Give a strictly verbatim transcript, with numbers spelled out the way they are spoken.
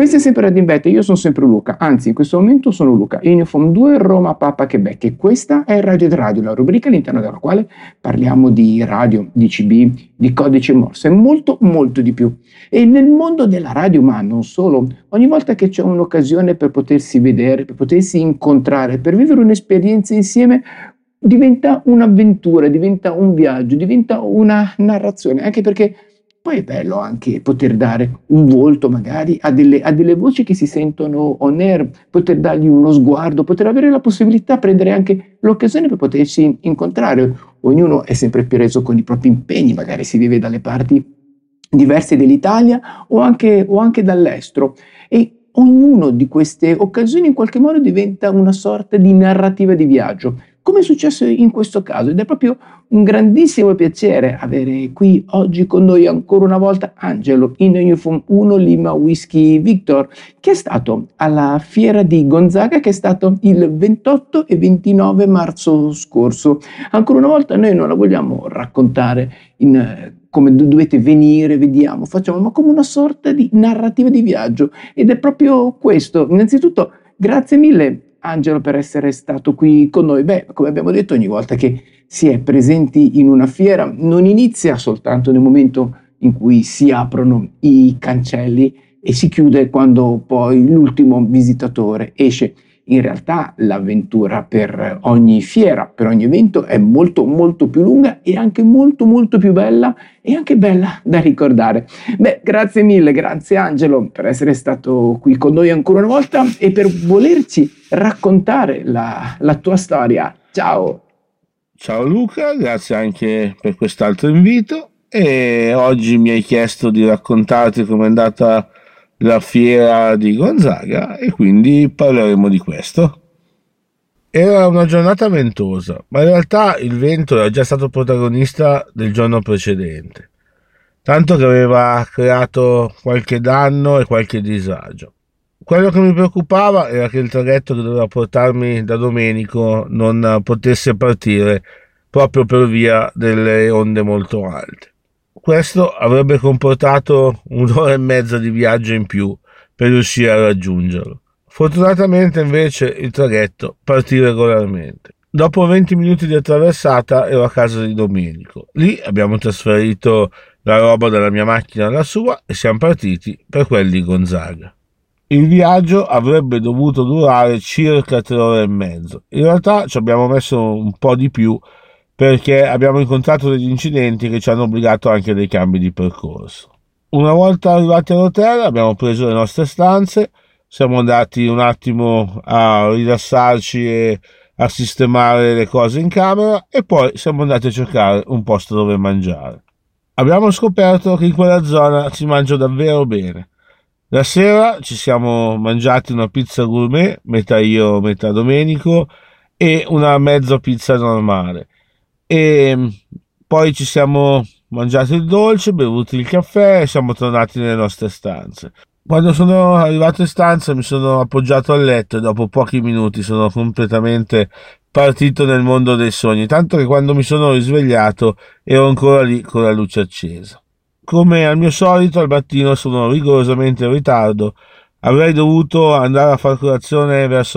Questa è sempre Radio Invette, io sono sempre Luca, anzi in questo momento sono Luca, Uniform due Roma Papa Quebec, e questa è Radio di Radio, la rubrica all'interno della quale parliamo di radio, di C B, di codice Morse e molto molto di più. E nel mondo della radio, ma non solo, ogni volta che c'è un'occasione per potersi vedere, per potersi incontrare, per vivere un'esperienza insieme, diventa un'avventura, diventa un viaggio, diventa una narrazione, anche perché poi è bello anche poter dare un volto magari a delle, a delle voci che si sentono on air, poter dargli uno sguardo, poter avere la possibilità, prendere anche l'occasione per potersi incontrare. Ognuno è sempre più reso con i propri impegni, magari si vive dalle parti diverse dell'Italia o anche, o anche dall'estero, e ognuno di queste occasioni in qualche modo diventa una sorta di narrativa di viaggio, come è successo in questo caso, ed è proprio un grandissimo piacere avere qui oggi con noi ancora una volta Angelo in Uniform uno Lima Whisky Victor, che è stato alla fiera di Gonzaga, che è stato il ventotto e ventinove marzo scorso. Ancora una volta noi non la vogliamo raccontare in come dovete venire, vediamo, facciamo, ma come una sorta di narrativa di viaggio, ed è proprio questo. Innanzitutto grazie mille Angelo per essere stato qui con noi. Beh, come abbiamo detto, ogni volta che si è presenti in una fiera non inizia soltanto nel momento in cui si aprono i cancelli e si chiude quando poi l'ultimo visitatore esce. In realtà l'avventura per ogni fiera, per ogni evento è molto molto più lunga e anche molto molto più bella, e anche bella da ricordare. Beh, grazie mille, grazie Angelo per essere stato qui con noi ancora una volta e per volerci raccontare la, la tua storia. Ciao! Ciao Luca, grazie anche per quest'altro invito, e oggi mi hai chiesto di raccontarti com'è andata la fiera di Gonzaga e quindi parleremo di questo. Era una giornata ventosa, ma in realtà il vento era già stato protagonista del giorno precedente, tanto che aveva creato qualche danno e qualche disagio. Quello che mi preoccupava era che il traghetto che doveva portarmi da Domenico non potesse partire proprio per via delle onde molto alte. Questo avrebbe comportato un'ora e mezza di viaggio in più per riuscire a raggiungerlo. Fortunatamente invece il traghetto partì regolarmente. Dopo venti minuti di attraversata ero a casa di Domenico. Lì abbiamo trasferito la roba dalla mia macchina alla sua e siamo partiti per quel di Gonzaga. Il viaggio avrebbe dovuto durare circa tre ore e mezzo. In realtà ci abbiamo messo un po' di più, perché abbiamo incontrato degli incidenti che ci hanno obbligato anche a dei cambi di percorso. Una volta arrivati all'hotel abbiamo preso le nostre stanze, siamo andati un attimo a rilassarci e a sistemare le cose in camera, e poi siamo andati a cercare un posto dove mangiare. Abbiamo scoperto che in quella zona si mangia davvero bene. La sera ci siamo mangiati una pizza gourmet, metà io, metà Domenico, e una mezza pizza normale. E poi ci siamo mangiati il dolce, bevuti il caffè e siamo tornati nelle nostre stanze. Quando sono arrivato in stanza mi sono appoggiato al letto e dopo pochi minuti sono completamente partito nel mondo dei sogni, tanto che quando mi sono risvegliato ero ancora lì con la luce accesa. Come al mio solito, al mattino sono rigorosamente in ritardo. Avrei dovuto andare a far colazione verso